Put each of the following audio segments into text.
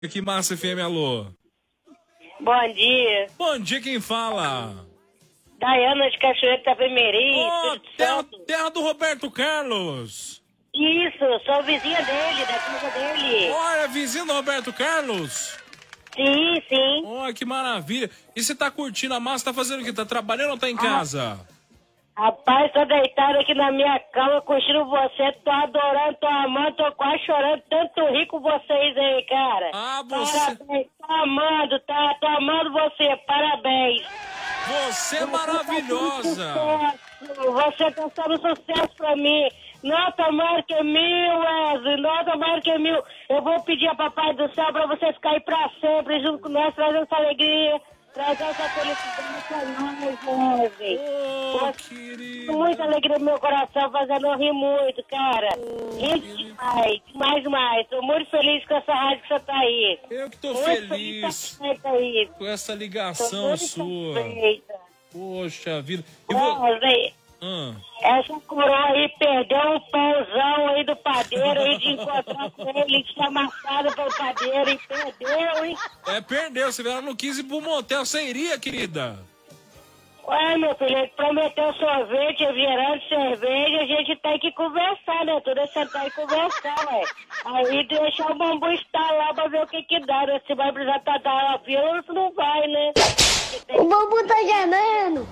Que massa, FM, alô. Bom dia. Bom dia, quem fala? Daiana de Cachoeira Itapemirim, terra do Roberto Carlos. Isso, sou vizinha dele, da casa dele. Olha, vizinho do Roberto Carlos? Sim, sim. Olha, que maravilha. E você tá curtindo a massa, tá fazendo o quê? Tá trabalhando ou tá em casa? Rapaz, tô deitado aqui na minha cama, curtindo você, tô adorando, tô amando, tô quase chorando, tanto rir com vocês aí, cara. Ah, você... Parabéns, tô amando você, parabéns. Você é maravilhosa. Você tá sendo sucesso pra mim. Nota mais que 1000, Wesley, nota mais que 1000. Eu vou pedir a Papai do Céu pra você ficar aí pra sempre junto com nós, trazendo essa alegria, trazendo essa felicidade pra nós, Wesley. Querido. Muita alegria no meu coração, fazendo eu rir muito, cara. Rir demais. Tô muito feliz com essa rádio que você tá aí. Eu que tô muito feliz com essa ligação sua. Poxa vida. Wesley, essa coroa aí perdeu um pãozão aí do padeiro aí de encontrar com ele, de amassado pelo padeiro e perdeu, hein? Perdeu. Você ela não quis ir pro motel. Você iria, querida? Ué, meu filho, ele prometeu sorvete, refrigerante, cerveja, a gente tem que conversar, né? Tudo é sentar e conversar, ué. Aí deixar o bambu estar lá pra ver o que dá, né? Se vai precisar dar a fila ou se não vai, né? O bambu tá gemendo.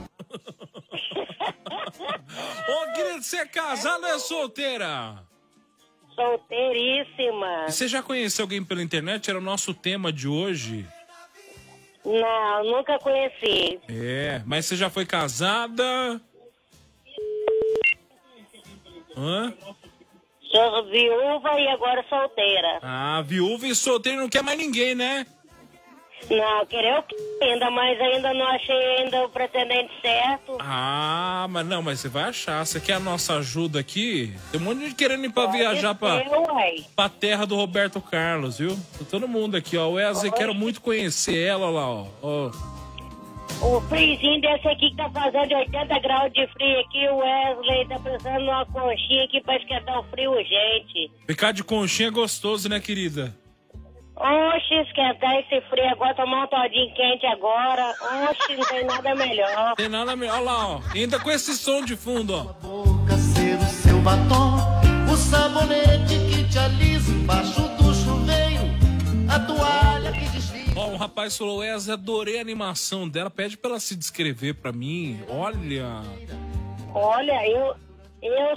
Ô, querida, você é casada ou é solteira? Solteiríssima. E você já conheceu alguém pela internet? Era o nosso tema de hoje. Não, nunca conheci. Mas você já foi casada? Sou viúva e agora solteira. Ah, viúva e solteira não quer mais ninguém, né? Não, querer eu ainda, mas ainda não achei ainda o pretendente certo. Ah, mas você vai achar. Você quer a nossa ajuda aqui? Tem um monte de gente querendo ir pra viajar pra terra do Roberto Carlos, viu? Todo mundo aqui, ó. Wesley, quero muito conhecer ela lá, ó. O friozinho desse aqui que tá fazendo 80 graus de frio aqui, o Wesley tá precisando de uma conchinha aqui pra esquentar o frio urgente. Ficar de conchinha é gostoso, né, querida? Oxe, esquentar esse frio agora, tomar um todinho quente agora. Oxe, não tem nada melhor. Tem nada melhor. Olha lá, ó. Ainda com esse som de fundo, ó. Boca ser o seu batom, o sabonete que te alisa embaixo do chuveiro, a toalha que desvia. Ó, um rapaz falou, Wesley, adorei a animação dela. Pede pra ela se descrever pra mim. Olha, eu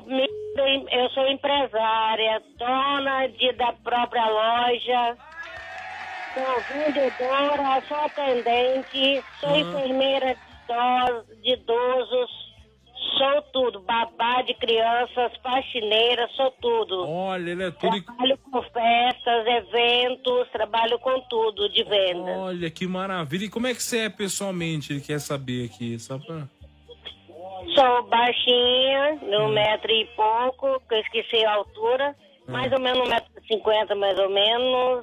sou empresária, dona da própria loja, sou vendedora, sou atendente, sou enfermeira de idosos, sou tudo, babá de crianças, faxineira, sou tudo. Olha, ele é tudo. Trabalho com festas, eventos, trabalho com tudo de venda. Olha, que maravilha. E como é que você é pessoalmente? Ele quer saber aqui, só pra... Sou baixinha, 1,00 e pouco, que eu esqueci a altura. Mais ou menos 1,50 m, mais ou menos.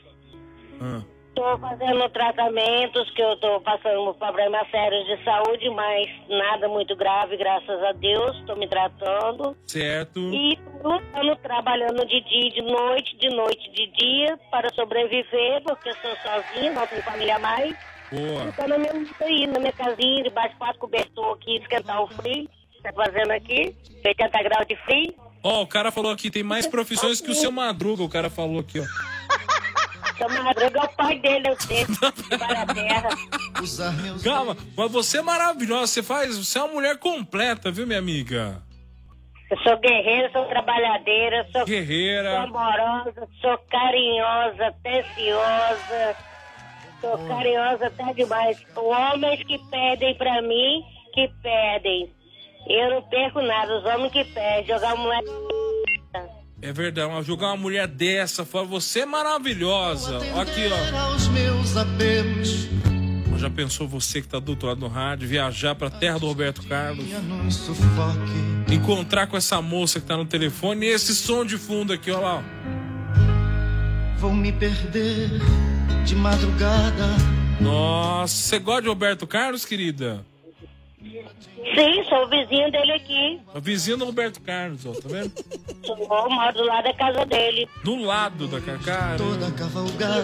Estou fazendo tratamentos, que eu estou passando por problemas sérios de saúde, mas nada muito grave, graças a Deus. Estou me tratando. Certo. E estou trabalhando de dia e de noite, de dia, para sobreviver, porque sou sozinha, não tenho família mais. Boa. Estou na minha casinha, debaixo de 4 cobertor aqui, esquentar o frio. Tá fazendo aqui, 80 graus de frio. Ó, o cara falou aqui, tem mais profissões que o seu Madruga, o cara falou aqui, ó. Seu Madruga é o pai dele, eu sei, para a terra. Calma, mas você é maravilhosa, você é uma mulher completa, viu, minha amiga? Eu sou guerreira, sou trabalhadeira, sou guerreira, sou amorosa, sou carinhosa, atenciosa. Sou carinhosa até demais. Homens que pedem pra mim, que pedem. Eu não perco nada, os homens que pedem. Jogar uma mulher... É verdade, jogar uma mulher dessa fora, você é maravilhosa. Aqui, ó. Os meus apelos. Já pensou você que tá do outro lado do rádio, viajar pra terra do Roberto Carlos? Encontrar com essa moça que tá no telefone e esse som de fundo aqui, ó lá. Vou me perder de madrugada. Nossa, você gosta de Roberto Carlos, querida? Sim, sou o vizinho dele aqui. O vizinho do Roberto Carlos, ó, tá vendo? Moro do lado da casa dele. Do lado da Cacá. Toda cavalgada